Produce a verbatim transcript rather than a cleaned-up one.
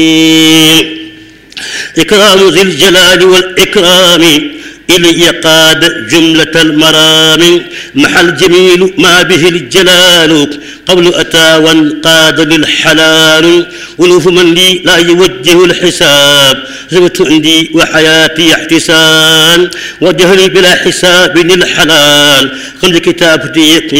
إكرام ذي الجلال والإكرام إلي قاد جملة المرام محل جميل ما به الجلال قبل أتى وانقاد للحلال ولوف من لي لا يوجه الحساب زبت عندي وحياتي احتسان وجهري بلا حساب للحلال خلي كتابتي